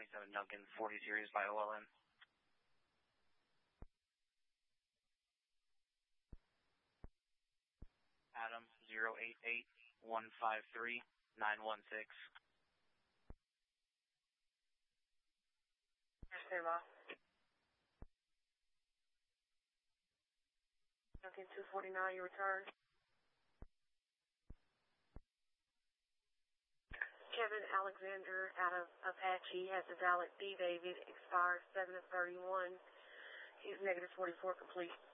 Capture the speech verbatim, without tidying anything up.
twenty-seven Duncan, forty series by O L N. Adam, zero eight eight one five three nine one six. Stand by. Duncan two forty-nine, you return. Kevin Alexander out of Apache has a valid D David, expired seven of thirty-one. He's negative forty-four complete.